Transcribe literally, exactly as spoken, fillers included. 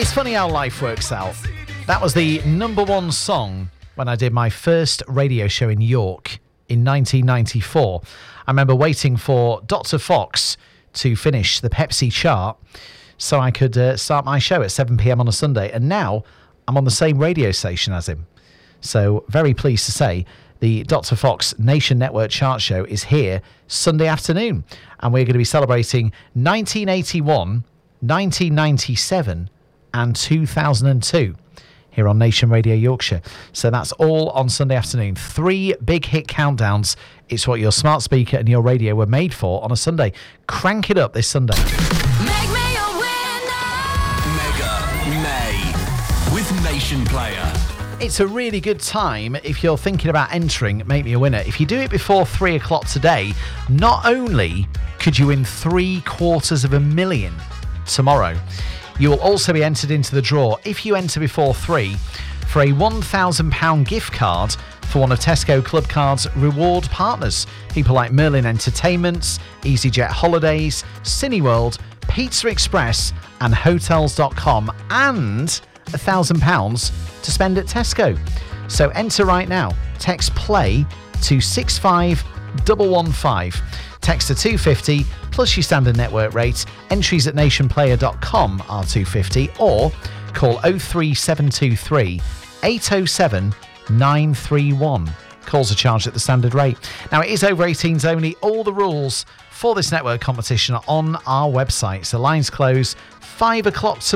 It's funny how life works out. That was the number one song when I did my first radio show in York in nineteen ninety-four. I remember waiting for Doctor Fox to finish the Pepsi chart so I could uh, start my show at seven p.m. on a Sunday. And now I'm on the same radio station as him. So very pleased to say the Doctor Fox Nation Network chart show is here Sunday afternoon. And we're going to be celebrating nineteen eighty-one, nineteen ninety-seven and two thousand two here on Nation Radio Yorkshire. So that's all on Sunday afternoon. Three big hit countdowns. It's what your smart speaker and your radio were made for on a Sunday. Crank it up this Sunday. Make me a winner. Mega May with Nation Player. It's a really good time if you're thinking about entering Make Me a Winner. If you do it before three o'clock today, not only could you win three quarters of a million tomorrow, you will also be entered into the draw if you enter before three for a one thousand pounds gift card for one of Tesco Clubcard's reward partners. People like Merlin Entertainments, EasyJet Holidays, Cineworld, Pizza Express and Hotels dot com, and one thousand pounds to spend at Tesco. So enter right now. Text PLAY to six five one one five. Text to two fifty plus your standard network rate. Entries at nation player dot com are two fifty, or call oh three seven two three eight oh seven nine three one. Calls are charged at the standard rate. Now, it is over eighteens only. All the rules for this network competition are on our website. So lines close five o'clock tomorrow.